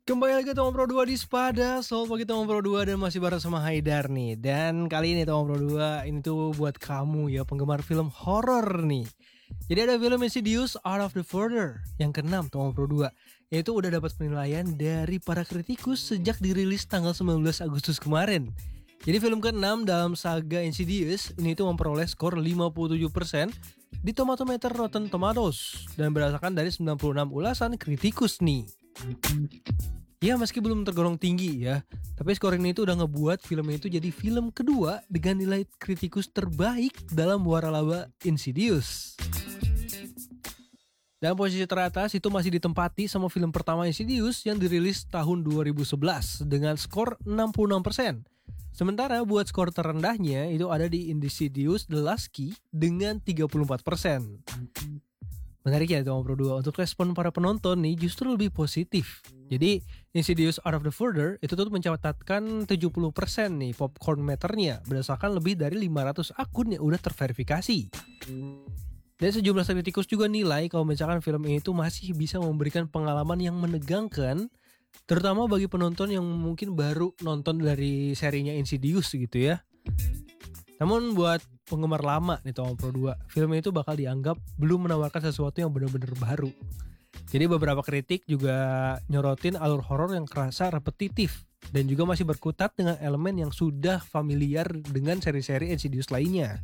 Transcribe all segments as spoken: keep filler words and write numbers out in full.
Kembali lagi Tomang Pro dua di Spada. Selamat pagi Tomang Pro dua dan masih bareng sama Haidar nih. Dan kali ini Tomang Pro dua ini tuh buat kamu ya penggemar film horor nih. Jadi ada film Insidious Out of the Further yang keenam Tomang Pro dua. Yaitu udah dapat penilaian dari para kritikus sejak dirilis tanggal sembilan belas Agustus kemarin. Jadi film keenam dalam saga Insidious ini tuh memperoleh skor lima puluh tujuh persen di Tomatometer Rotten Tomatoes dan berdasarkan dari sembilan puluh enam ulasan kritikus nih. Ya meski belum tergolong tinggi ya, tapi skor ini tuh udah ngebuat film itu jadi film kedua dengan nilai kritikus terbaik dalam waralaba Insidious. Dan posisi teratas itu masih ditempati sama film pertama Insidious yang dirilis tahun dua ribu sebelas dengan skor enam puluh enam persen. Sementara buat skor terendahnya itu ada di Insidious The Last Key dengan tiga puluh empat persen. Menarik ya Tomang Pro dua, untuk respon para penonton nih justru lebih positif. Jadi Insidious Out of the Further itu tuh mencatatkan tujuh puluh persen nih popcorn meternya berdasarkan lebih dari lima ratus akun yang udah terverifikasi. Dan sejumlah kritikus juga nilai kalau misalkan film ini tuh masih bisa memberikan pengalaman yang menegangkan, terutama bagi penonton yang mungkin baru nonton dari serinya Insidious gitu ya. Namun buat penggemar lama nih Tomang Pro dua, film itu bakal dianggap belum menawarkan sesuatu yang benar-benar baru. Jadi beberapa kritik juga nyorotin alur horor yang kerasa repetitif dan juga masih berkutat dengan elemen yang sudah familiar dengan seri-seri Insidious lainnya.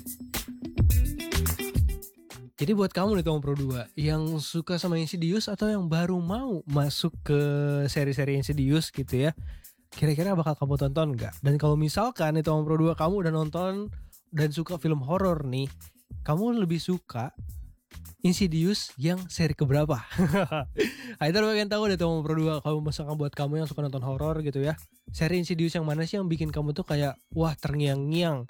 Jadi buat kamu nih Tomang Pro dua yang suka sama Insidious atau yang baru mau masuk ke seri-seri Insidious gitu ya, kira-kira bakal kamu tonton gak? Dan kalau misalkan nih Tomang Pro dua kamu udah nonton dan suka film horor nih, kamu lebih suka Insidious yang seri keberapa? Haidar pengen tahu deh Tomang Pro dua, kalau misalkan buat kamu yang suka nonton horor gitu ya, seri Insidious yang mana sih yang bikin kamu tuh kayak wah terngiang-ngiang?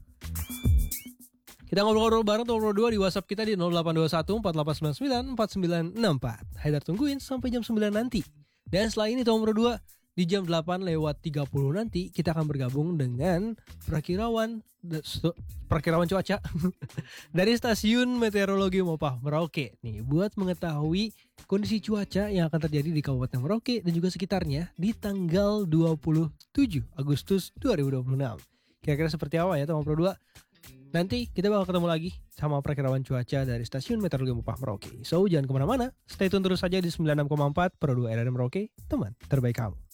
Kita ngobrol-ngobrol bareng Tomang Pro dua di WhatsApp kita di nol delapan dua satu empat delapan sembilan sembilan empat sembilan enam empat. Haidar tungguin sampai jam sembilan nanti. Dan setelah ini Tomang Pro dua di jam delapan lewat tiga puluh nanti kita akan bergabung dengan perakirawan perakirawan cuaca dari stasiun meteorologi Mopah Merauke nih buat mengetahui kondisi cuaca yang akan terjadi di Kabupaten Merauke dan juga sekitarnya di tanggal dua puluh tujuh Agustus dua ribu dua puluh enam. Kira-kira seperti apa ya Tomang Pro dua? Nanti kita bakal ketemu lagi sama perakirawan cuaca dari stasiun meteorologi Mopah Merauke. So jangan kemana-mana, stay tune terus saja di sembilan puluh enam koma empat Pro dua R R M Merauke, teman terbaik kamu.